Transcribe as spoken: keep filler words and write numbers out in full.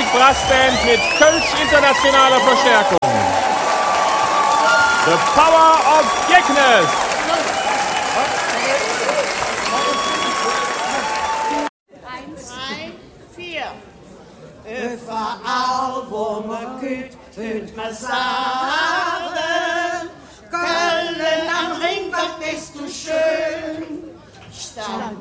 Celtic Brass Band mit Kölsch internationaler Verstärkung. The Power of Geknes. Eins, zwei, vier. Überall, wo man geht, hört man sagen.